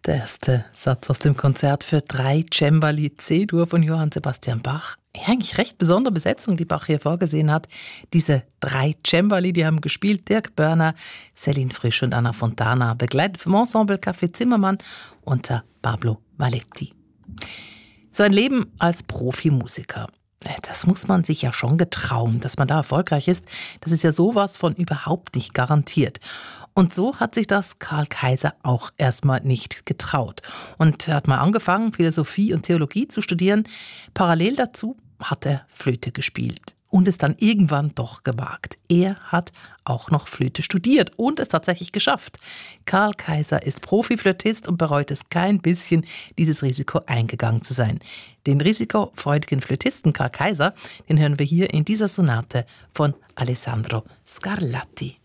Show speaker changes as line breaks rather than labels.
Der erste Satz aus dem Konzert für 3 Cembali C-Dur von Johann Sebastian Bach. Ja, eigentlich recht besondere Besetzung, die Bach hier vorgesehen hat. Diese 3 Cembali, die haben gespielt Dirk Börner, Céline Frisch und Anna Fontana, begleitet vom Ensemble Café Zimmermann unter Pablo Valetti. So ein Leben als Profimusiker. Das muss man sich ja schon getrauen, dass man da erfolgreich ist. Das ist ja sowas von überhaupt nicht garantiert. Und so hat sich das Karl Kaiser auch erstmal nicht getraut. Und er hat mal angefangen, Philosophie und Theologie zu studieren. Parallel dazu hat er Flöte gespielt und es dann irgendwann doch gewagt. Er hat auch noch Flöte studiert und es tatsächlich geschafft. Karl Kaiser ist Profiflötist und bereut es kein bisschen, dieses Risiko eingegangen zu sein. Den risikofreudigen Flötisten Karl Kaiser, den hören wir hier in dieser Sonate von Alessandro Scarlatti.